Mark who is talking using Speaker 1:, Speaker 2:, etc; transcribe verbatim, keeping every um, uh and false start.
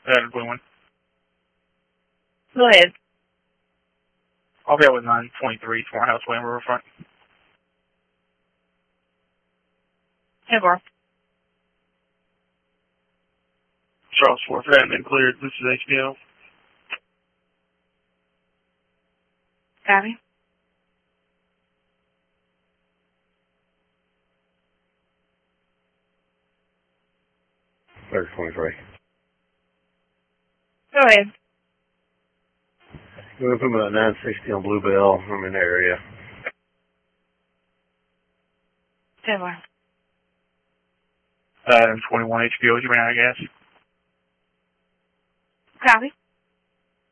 Speaker 1: Adam twenty-one.
Speaker 2: Go ahead.
Speaker 1: I'll be out with nine twenty-three, Morehouse Way, Riverfront.
Speaker 2: ten four.
Speaker 1: Charles fourth, that been cleared. This is H B O.
Speaker 2: Copy.
Speaker 3: thirty twenty-three.
Speaker 2: Go ahead.
Speaker 3: We're going to put about nine sixty on Bluebell. I'm in the area.
Speaker 2: ten four.
Speaker 1: Adam twenty-one, H B O, you ran out of gas.
Speaker 2: Copy.